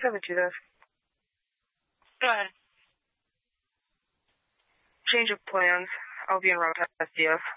720. Go ahead. Change of plans. I'll be in Route SDF.